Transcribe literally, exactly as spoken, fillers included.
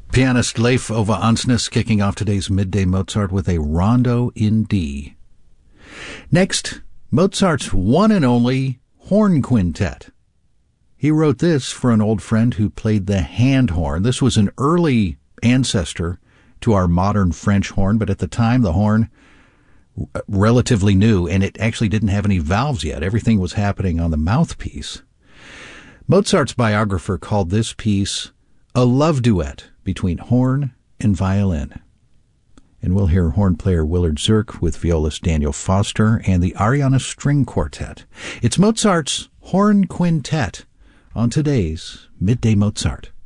Pianist Leif Ove Ansnes kicking off today's Midday Mozart with a Rondo in D. Next, Mozart's one and only horn quintet. He wrote this for an old friend who played the hand horn. This was an early ancestor to our modern French horn, but at the time the horn relatively new, and it actually didn't have any valves yet. Everything was happening on the mouthpiece. Mozart's biographer called this piece a love duet between horn and violin. And we'll hear horn player Willard Zirk with violist Daniel Foster and the Ariana String Quartet. It's Mozart's Horn Quintet on today's Midday Mozart.